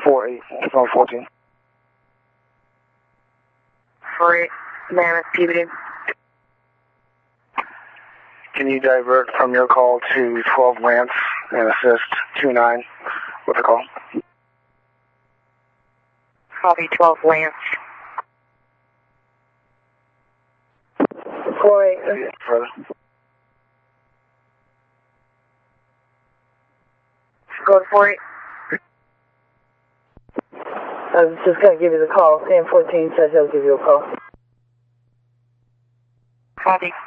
48, phone 14. 48, Mammoth, Peabody. Can you divert from your call to 12 Lance and assist 29 with the call? Copy 12 Lance. 48. Further. Go to 48. I was just going to give you the call. Sam 14 says he'll give you a call. Copy.